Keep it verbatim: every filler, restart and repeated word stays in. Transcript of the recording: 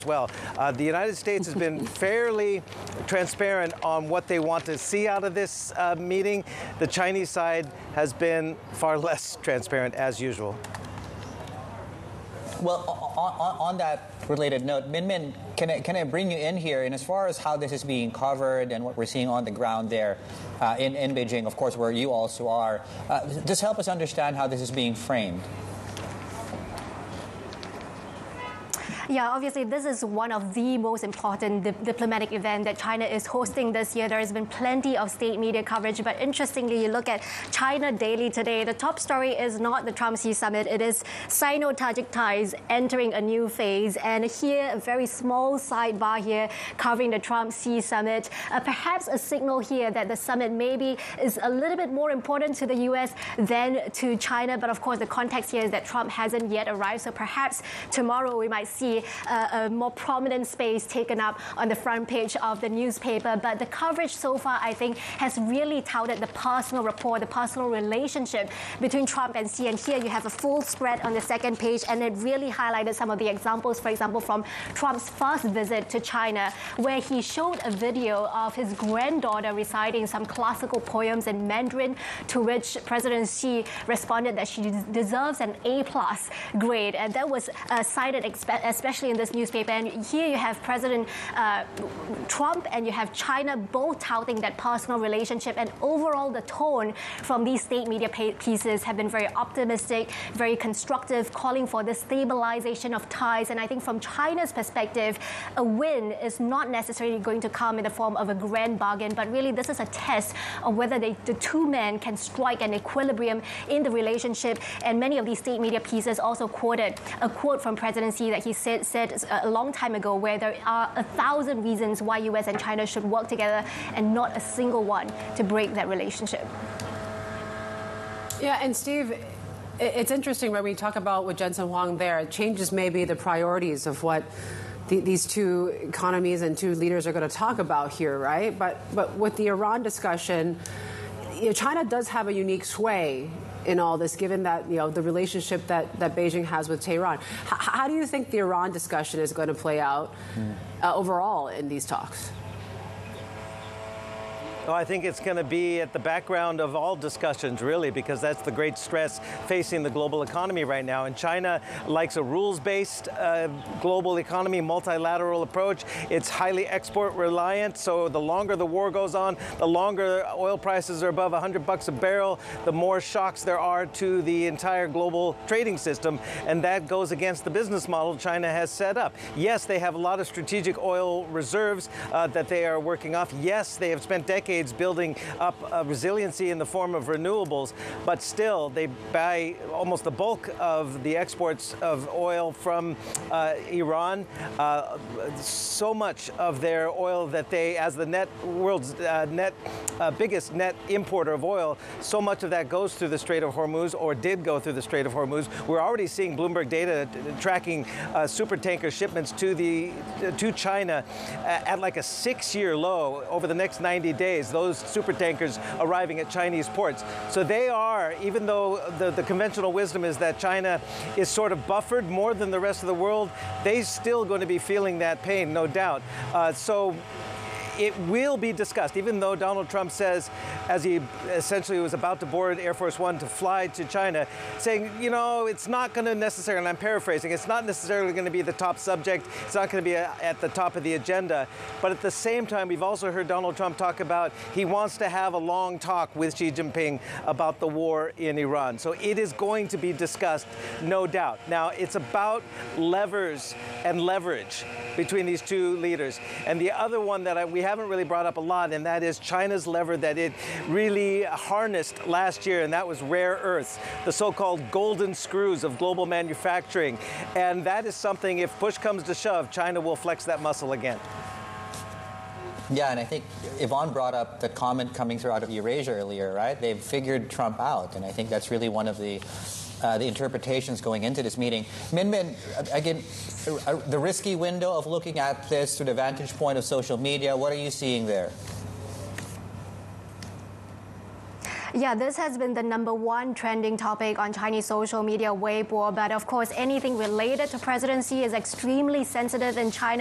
well. Uh, the United States has been fairly transparent on what they want to see out of this uh, meeting. The Chinese side has been far less transparent, as usual. Well, on, on, on that related note, Min Min, can I, can I bring you in here? And as far as how this is being covered and what we're seeing on the ground there uh, in, in Beijing, of course, where you also are, uh, just help us understand how this is being framed. Yeah, obviously, this is one of the most important di diplomatic events that China is hosting this year. There has been plenty of state media coverage, but interestingly, you look at China Daily today, the top story is not the Trump-Xi summit. It is Sino-Tajik ties entering a new phase. And here, a very small sidebar here covering the Trump-Xi summit. Uh, perhaps a signal here that the summit maybe is a little bit more important to the U S than to China. But of course, the context here is that Trump hasn't yet arrived. So perhaps tomorrow we might see Uh, a more prominent space taken up on the front page of the newspaper. But the coverage so far, I think, has really touted the personal rapport, the personal relationship between Trump and Xi. And here you have a full spread on the second page, and it really highlighted some of the examples, for example, from Trump's first visit to China, where he showed a video of his granddaughter reciting some classical poems in Mandarin, to which President Xi responded that she deserves an A plus grade. And that was uh, cited especially in this newspaper. And here you have President uh, Trump and you have China both touting that personal relationship. And overall, the tone from these state media pieces have been very optimistic, very constructive, calling for the stabilization of ties. And I think from China's perspective, a win is not necessarily going to come in the form of a grand bargain, but really this is a test of whether they, the two men can strike an equilibrium in the relationship. And many of these state media pieces also quoted a quote from President Xi that he said said a long time ago, where there are a thousand reasons why U S and China should work together and not a single one to break that relationship. Yeah, and Steve, it's interesting when we talk about with Jensen Huang there, it changes maybe the priorities of what the, these two economies and two leaders are going to talk about here, right? But, but with the Iran discussion, you know, China does have a unique sway in all this, given that, you know, the relationship that, that Beijing has with Tehran. H how do you think the Iran discussion is going to play out uh, overall in these talks? Well, I think it's going to be at the background of all discussions, really, because that's the great stress facing the global economy right now. And China likes a rules-based uh, global economy, multilateral approach. It's highly export-reliant, so the longer the war goes on, the longer oil prices are above one hundred bucks a barrel, the more shocks there are to the entire global trading system, and that goes against the business model China has set up. Yes, they have a lot of strategic oil reserves uh, that they are working off. Yes, they have spent decades building up uh, resiliency in the form of renewables, but still they buy almost the bulk of the exports of oil from uh, Iran. Uh, so much of their oil that they, as the net world's uh, net uh, biggest net importer of oil, so much of that goes through the Strait of Hormuz, or did go through the Strait of Hormuz. We're already seeing Bloomberg data tracking uh, super tanker shipments to the to China at like a six-year low over the next ninety days. Those super tankers arriving at Chinese ports. So they are, even though the, the conventional wisdom is that China is sort of buffered more than the rest of the world, they're still going to be feeling that pain, no doubt. Uh, so it will be discussed, even though Donald Trump says, as he essentially was about to board Air Force One to fly to China, saying, you know, it's not going to necessarily, and I'm paraphrasing, it's not necessarily going to be the top subject, it's not going to be a, at the top of the agenda. But at the same time, we've also heard Donald Trump talk about he wants to have a long talk with Xi Jinping about the war in Iran. So it is going to be discussed, no doubt. Now, it's about levers and leverage between these two leaders. And the other one that I, we haven't really brought up a lot, and that is China's lever that it really harnessed last year, and that was rare earths, the so-called golden screws of global manufacturing. And that is something, if push comes to shove, China will flex that muscle again. Yeah, and I think Yvonne brought up the comment coming through out of Eurasia earlier, right? They've figured Trump out, and I think that's really one of the Uh, the interpretations going into this meeting. Min Min, again, uh, the risky window of looking at this through the vantage point of social media, what are you seeing there? Yeah, this has been the number one trending topic on Chinese social media, Weibo. But of course, anything related to presidency is extremely sensitive in China.